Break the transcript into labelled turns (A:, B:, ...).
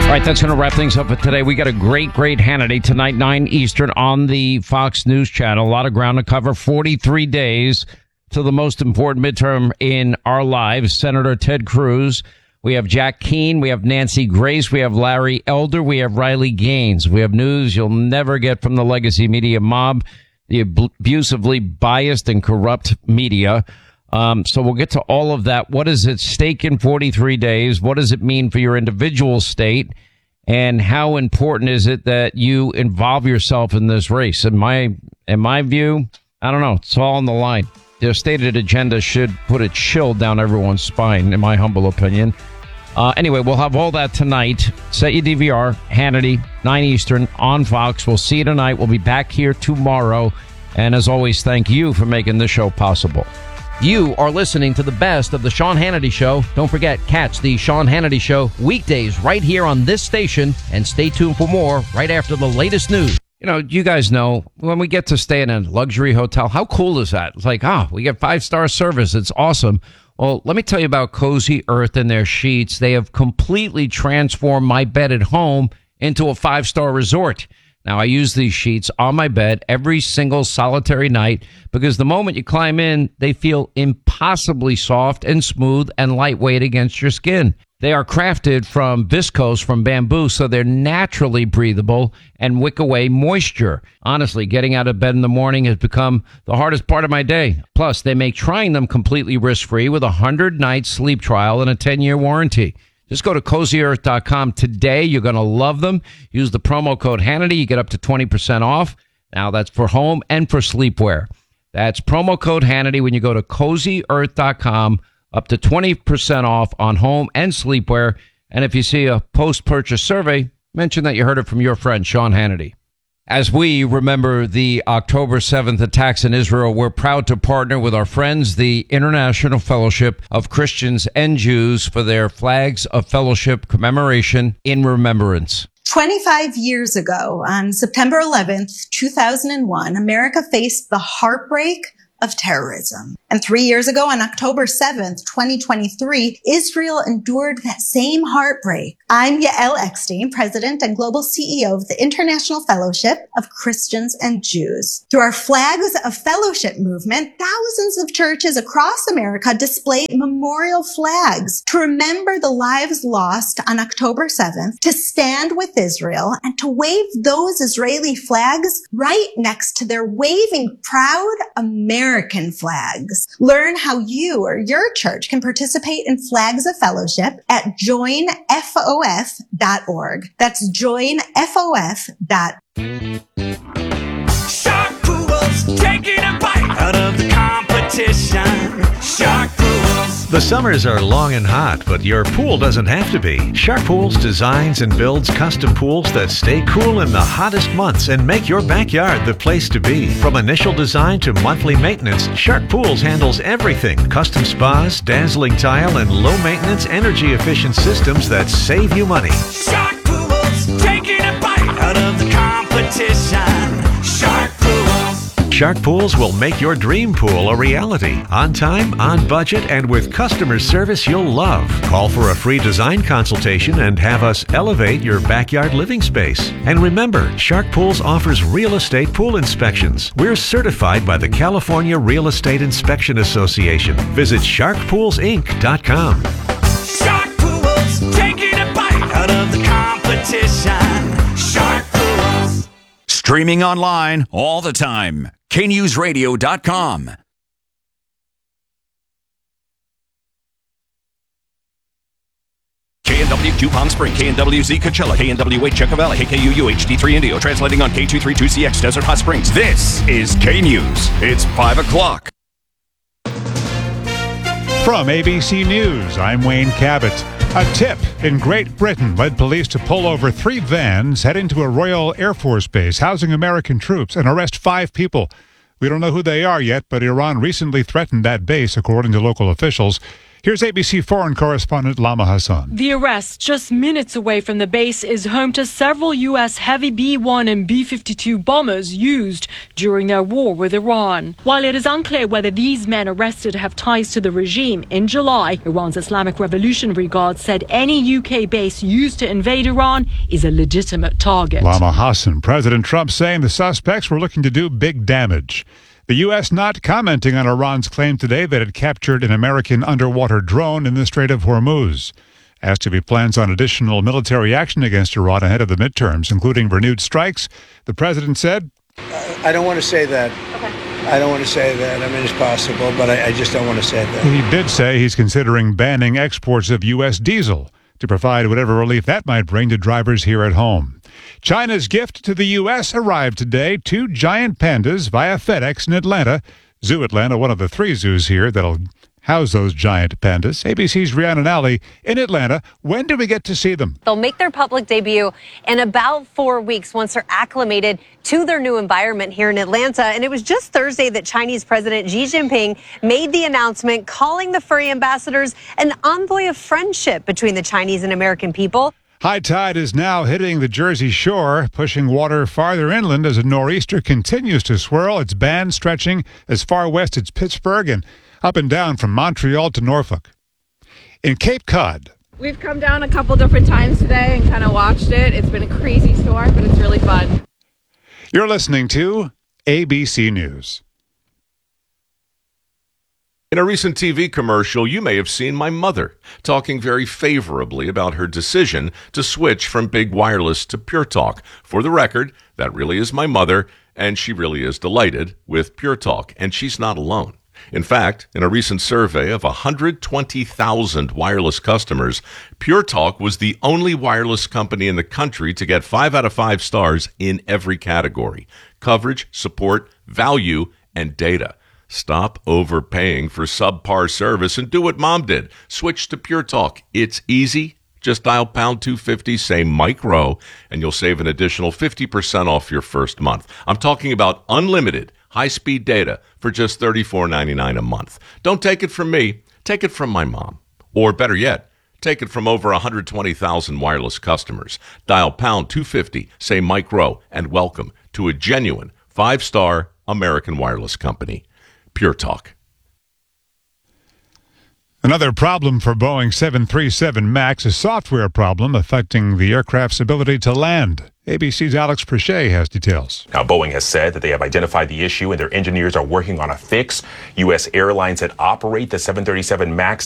A: All right, that's going to wrap things up for today. We got a great Hannity tonight, 9 Eastern on the Fox News Channel. A lot of ground to cover. 43 days to the most important midterm in our lives. Senator Ted Cruz. We have Jack Keane. We have Nancy Grace. We have Larry Elder. We have Riley Gaines. We have news you'll never get from the legacy media mob, the abusively biased and corrupt media. So we'll get to all of that. What is at stake in 43 days? What does it mean for your individual state? And how important is it that you involve yourself in this race? In my view, I don't know. It's all on the line. Their stated agenda should put a chill down everyone's spine, in my humble opinion. Anyway, we'll have all that tonight. Set your DVR, Hannity, 9 Eastern on Fox. We'll see you tonight. We'll be back here tomorrow. And as always, thank you for making this show possible.
B: You are listening to the best of the Sean Hannity Show. Don't forget, catch the Sean Hannity Show weekdays right here on this station, and stay tuned for more right after the latest news.
A: You know, you guys know when we get to stay in a luxury hotel, how cool is that? It's like, we get 5-star service. It's awesome. Well, let me tell you about Cozy Earth and their sheets. They have completely transformed my bed at home into a 5-star resort. Now, I use these sheets on my bed every single solitary night because the moment you climb in, they feel impossibly soft and smooth and lightweight against your skin. They are crafted from viscose from bamboo, so they're naturally breathable and wick away moisture. Honestly, getting out of bed in the morning has become the hardest part of my day. Plus, they make trying them completely risk-free with a 100-night sleep trial and a 10-year warranty. Just go to CozyEarth.com today. You're going to love them. Use the promo code Hannity. You get up to 20% off. Now, that's for home and for sleepwear. That's promo code Hannity when you go to CozyEarth.com. Up to 20% off on home and sleepwear. And if you see a post-purchase survey, mention that you heard it from your friend, Sean Hannity. As we remember the October 7th attacks in Israel, we're proud to partner with our friends, the International Fellowship of Christians and Jews, for their Flags of Fellowship commemoration in remembrance.
C: 25 years ago, on September 11th, 2001, America faced the heartbreak of terrorism. And 3 years ago, on October 7th, 2023, Israel endured that same heartbreak. I'm Yael Eckstein, President and Global CEO of the International Fellowship of Christians and Jews. Through our Flags of Fellowship movement, thousands of churches across America display memorial flags to remember the lives lost on October 7th, to stand with Israel, and to wave those Israeli flags right next to their waving proud American flags. Learn how you or your church can participate in Flags of Fellowship at joinfof.org. That's joinfof.org.
D: Shark Pools taking a bite out of the competition. Shark Pools.
E: The summers are long and hot, but your pool doesn't have to be. Shark Pools designs and builds custom pools that stay cool in the hottest months and make your backyard the place to be. From initial design to monthly maintenance, Shark Pools handles everything. Custom spas, dazzling tile, and low-maintenance, energy-efficient systems that save you money.
D: Shark Pools taking a bite out of the competition. Shark Pools.
E: Shark Pools will make your dream pool a reality. On time, on budget, and with customer service you'll love. Call for a free design consultation and have us elevate your backyard living space. And remember, Shark Pools offers real estate pool inspections. We're certified by the California Real Estate Inspection Association. Visit sharkpoolsinc.com.
D: Shark Pools taking a bite out of the competition. Shark Pools.
F: Streaming online all the time. KNewsRadio.com. KNW2 Palm Spring, KNWZ Coachella, KNWA Checka Valley, KKUU HD3 Indio, translating on K232CX Desert Hot Springs. This is K News. It's 5 o'clock.
G: From ABC News, I'm Wayne Cabot. A tip in Great Britain led police to pull over 3 vans heading to a Royal Air Force base housing American troops and arrest 5 people. We don't know who they are yet, but Iran recently threatened that base, according to local officials. Here's ABC foreign correspondent Lama Hassan.
H: The arrest, just minutes away from the base, is home to several U.S. heavy B-1 and B-52 bombers used during their war with Iran. While it is unclear whether these men arrested have ties to the regime, in July, Iran's Islamic Revolutionary Guard said any UK base used to invade Iran is a legitimate target.
G: Lama Hassan. President Trump saying the suspects were looking to do big damage. The U.S. not commenting on Iran's claim today that it captured an American underwater drone in the Strait of Hormuz. Asked if he plans on additional military action against Iran ahead of the midterms, including renewed strikes, the president said,
I: I don't want to say that. Okay. I don't want to say that. I mean, it's possible, but I just don't want to say that.
G: He did say he's considering banning exports of U.S. diesel to provide whatever relief that might bring to drivers here at home. China's gift to the U.S. arrived today, 2 giant pandas via FedEx in Atlanta. Zoo Atlanta, one of the 3 zoos here that'll house those giant pandas. ABC's Rhiannon Alley in Atlanta. When do we get to see them?
J: They'll make their public debut in about 4 weeks once they're acclimated to their new environment here in Atlanta. And it was just Thursday that Chinese President Xi Jinping made the announcement, calling the furry ambassadors an envoy of friendship between the Chinese and American people.
G: High tide is now hitting the Jersey Shore, pushing water farther inland as a nor'easter continues to swirl its band stretching as far west as Pittsburgh and up and down from Montreal to Norfolk. In Cape Cod,
K: we've come down a couple different times today and kind of watched it. It's been a crazy storm, but it's really fun.
G: You're listening to ABC News.
F: In a recent TV commercial, you may have seen my mother talking very favorably about her decision to switch from big wireless to Pure Talk. For the record, that really is my mother, and she really is delighted with Pure Talk, and she's not alone. In fact, in a recent survey of 120,000 wireless customers, Pure Talk was the only wireless company in the country to get 5 out of 5 stars in every category: coverage, support, value, and data. Stop overpaying for subpar service and do what Mom did. Switch to Pure Talk. It's easy. Just dial pound 250, say Mike Rowe, and you'll save an additional 50% off your first month. I'm talking about unlimited high-speed data for just $34.99 a month. Don't take it from me. Take it from my mom. Or better yet, take it from over 120,000 wireless customers. Dial pound 250, say Mike Rowe, and welcome to a genuine 5-star American wireless company. Pure Talk.
G: Another problem for Boeing 737 MAX, a software problem affecting the aircraft's ability to land. ABC's Alex Perchet has details.
L: Now, Boeing has said that they have identified the issue and their engineers are working on a fix. U.S. airlines that operate the 737 MAX